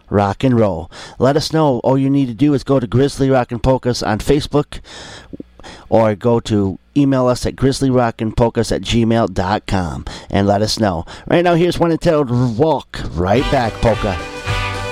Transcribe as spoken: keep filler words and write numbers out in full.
rock and roll. Let us know. All you need to do is go to Grizzly Rockin' Polkas on Facebook, or go to email us at grizzlyrockinpolkas at gmail dot com and let us know. Right now, here's one entitled Walk Right Back Polka.